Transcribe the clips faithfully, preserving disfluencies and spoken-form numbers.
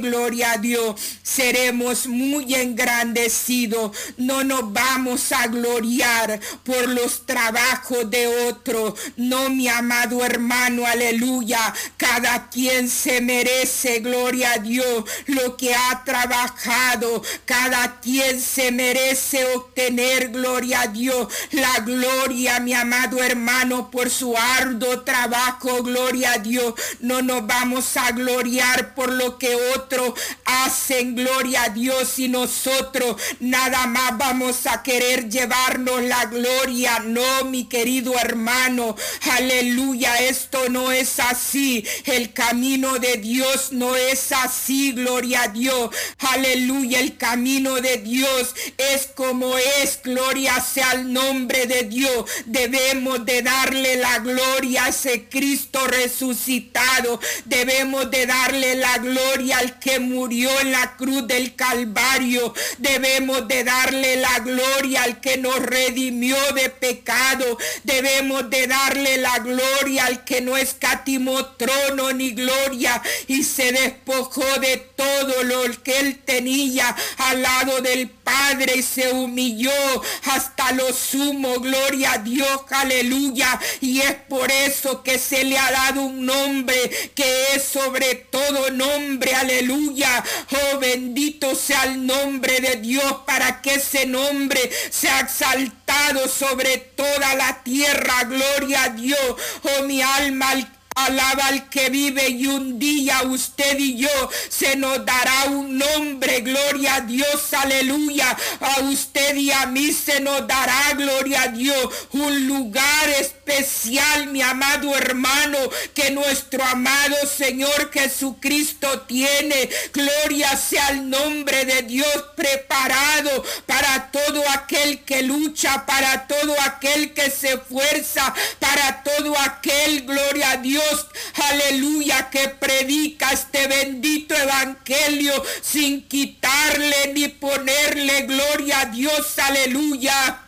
gloria a Dios, seremos muy engrandecidos. No nos vamos a gloriar por los trabajos de otro. No, mi amado hermano, aleluya. Cada quien se merece, gloria a Dios, lo que ha trabajado. Cada quien se merece obtener, gloria a Dios, la gloria, mi amado hermano, por su arduo trabajo, gloria a Dios. No nos vamos a gloriar por lo que otros hacen, gloria a Dios, y nosotros nada más vamos a querer llevarnos la gloria. No, mi querido hermano, aleluya, esto no es así. El camino de Dios no es así, gloria a Dios, aleluya. El camino de Dios es como es, gloria sea el nombre de Dios. Debemos de darle la gloria a ese Cristo resucitado. Debemos de darle la gloria al que murió en la cruz del Calvario. Debemos de darle la gloria al que nos redimió de pecado. Debemos de darle la gloria al que no escatimó trono ni gloria y se despojó de todo lo que él tenía al lado del Padre y se humilló hasta lo sumo, gloria a Dios, aleluya. Y es por eso que se le ha dado un nombre que es sobre todo nombre, aleluya. Oh, bendito sea el nombre de Dios, para que ese nombre sea exaltado sobre toda la tierra, gloria a Dios. Oh, mi alma alaba al que vive, y un día usted y yo se nos dará un nombre, gloria a Dios, aleluya. A usted y a mí se nos dará, gloria a Dios, un lugar especial, mi amado hermano, que nuestro amado Señor Jesucristo tiene. Gloria sea el nombre de Dios, preparado para todo aquel que lucha, para todo aquel que se esfuerza, para todo aquel, gloria a Dios, aleluya, que predica este bendito evangelio sin quitarle ni ponerle, gloria a Dios, aleluya.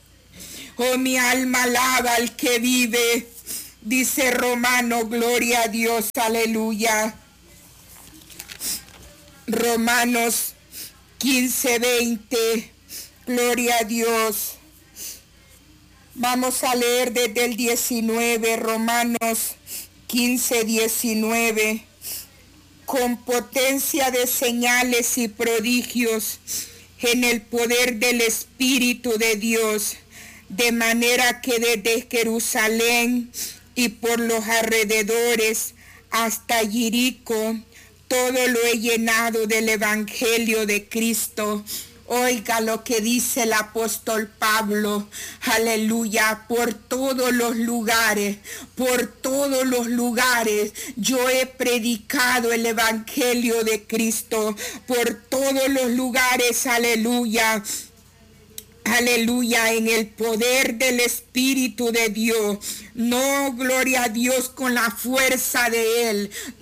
Oh, mi alma alaba al que vive, dice Romano, gloria a Dios, aleluya. Romanos quince, veinte, gloria a Dios. Vamos a leer desde el diecinueve, Romanos quince, diecinueve. Con potencia de señales y prodigios en el poder del Espíritu de Dios, de manera que desde Jerusalén y por los alrededores hasta Jericó, todo lo he llenado del Evangelio de Cristo. Oiga lo que dice el apóstol Pablo, aleluya, por todos los lugares, por todos los lugares yo he predicado el evangelio de Cristo, por todos los lugares, aleluya. Aleluya, en el poder del Espíritu de Dios. No, gloria a Dios, con la fuerza de Él.